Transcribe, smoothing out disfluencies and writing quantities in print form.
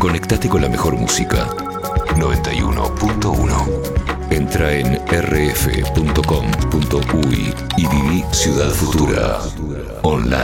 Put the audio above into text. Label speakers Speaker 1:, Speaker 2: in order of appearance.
Speaker 1: Conectate con la mejor música. 91.1. Entra en rf.com.uy y viví Ciudad Futura online.